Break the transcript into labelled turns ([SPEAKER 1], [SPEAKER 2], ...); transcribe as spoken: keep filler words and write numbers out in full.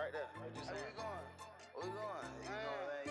[SPEAKER 1] right there.
[SPEAKER 2] What you
[SPEAKER 1] Hey, where
[SPEAKER 2] saying?
[SPEAKER 1] you going? Where you going? You know,